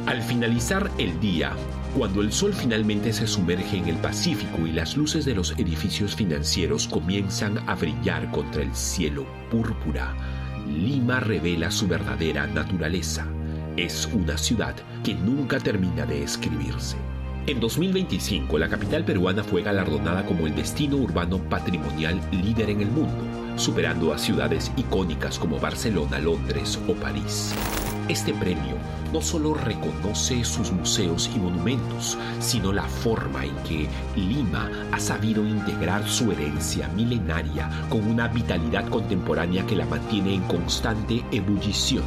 Al finalizar el día, cuando el sol finalmente se sumerge en el Pacífico y las luces de los edificios financieros comienzan a brillar contra el cielo púrpura, Lima revela su verdadera naturaleza. Es una ciudad que nunca termina de escribirse. En 2025, la capital peruana fue galardonada como el destino urbano patrimonial líder en el mundo, superando a ciudades icónicas como Barcelona, Londres o París. Este premio no solo reconoce sus museos y monumentos, sino la forma en que Lima ha sabido integrar su herencia milenaria con una vitalidad contemporánea que la mantiene en constante ebullición.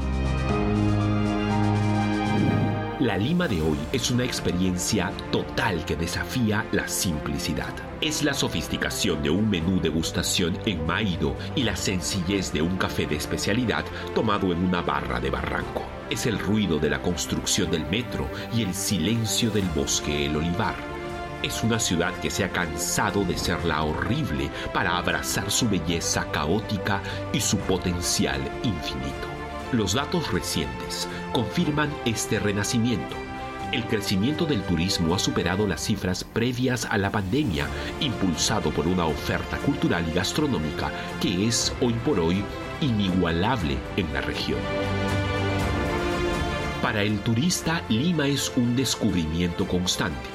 La Lima de hoy es una experiencia total que desafía la simplicidad. Es la sofisticación de un menú degustación en Maído y la sencillez de un café de especialidad tomado en una barra de Barranco. Es el ruido de la construcción del metro y el silencio del bosque El Olivar. Es una ciudad que se ha cansado de ser la horrible para abrazar su belleza caótica y su potencial infinito. Los datos recientes confirman este renacimiento. El crecimiento del turismo ha superado las cifras previas a la pandemia, impulsado por una oferta cultural y gastronómica que es hoy por hoy inigualable en la región. Para el turista, Lima es un descubrimiento constante.